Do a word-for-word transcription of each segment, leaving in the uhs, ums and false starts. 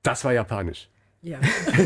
Das war japanisch. Ja.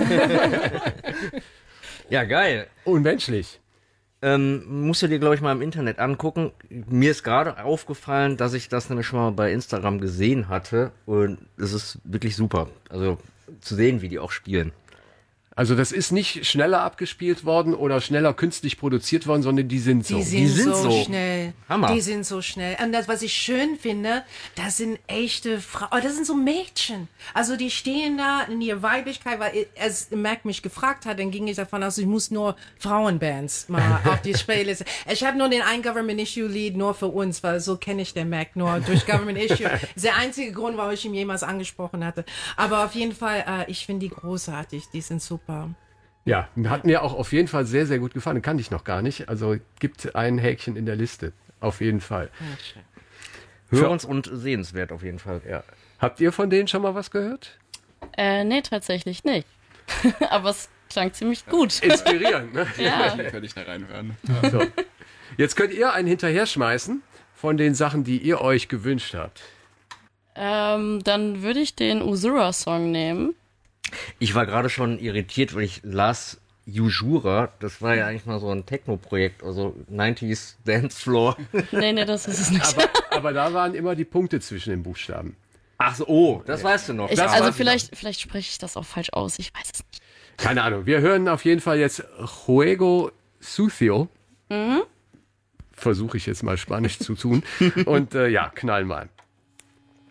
Ja, geil. Unmenschlich. Ähm, musst du dir, glaube ich, mal im Internet angucken. Mir ist gerade aufgefallen, dass ich das nämlich schon mal bei Instagram gesehen hatte. Und es ist wirklich super. Also zu sehen, wie die auch spielen. Also das ist nicht schneller abgespielt worden oder schneller künstlich produziert worden, sondern die sind so. Die sind, Die sind so, so. schnell. Hammer. Die sind so schnell. Und das, was ich schön finde, das sind echte Frauen. Oh, das sind so Mädchen. Also die stehen da in ihrer Weiblichkeit, weil als Mac mich gefragt hat, dann ging ich davon aus, ich muss nur Frauenbands mal auf die Playlist. Ich habe nur den einen Government Issue Lied nur für uns, weil so kenne ich den Mac nur durch Government Issue. Das ist der einzige Grund, warum ich ihn jemals angesprochen hatte. Aber auf jeden Fall, äh, ich finde die großartig. Die sind super. Ja, hat mir auch auf jeden Fall sehr, sehr gut gefallen. Kannte ich noch gar nicht. Also gibt ein Häkchen in der Liste. Auf jeden Fall. Hörens- und sehenswert auf jeden Fall. Ja. Habt ihr von denen schon mal was gehört? Äh, nee, tatsächlich nicht. Aber es klang ziemlich gut. Inspirierend, ne? Ja. Werde ich da reinhören. So. Jetzt könnt ihr einen hinterher schmeißen von den Sachen, die ihr euch gewünscht habt. Ähm, dann würde ich den Usura-Song nehmen. Ich war gerade schon irritiert, weil ich las Ujura, das war ja eigentlich mal so ein Techno-Projekt, also neunziger Dance Floor. Nee, nee, das ist es nicht. Aber, aber da waren immer die Punkte zwischen den Buchstaben. Ach so, oh, das weißt du noch. Ich, das also war's vielleicht, vielleicht spreche ich das auch falsch aus, ich weiß es nicht. Keine Ahnung. Wir hören auf jeden Fall jetzt Juego Sucio. Mhm. Versuche ich jetzt mal Spanisch zu tun. Und äh, ja, knallen mal.